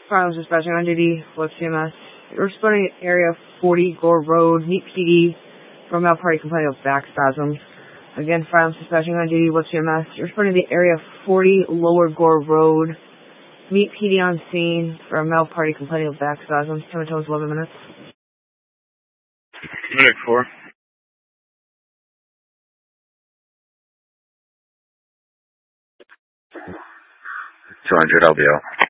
Files dispatching on duty, what's CMS? You're responding at area 40 Gore Road, meet PD for a male party complaining of back spasms. Again, files dispatching on duty, what's CMS? You're responding to area 40 Lower Gore Road, meet PD on scene for a male party complaining of back spasms. Time until 11 minutes. Minute 4. 200 LBO.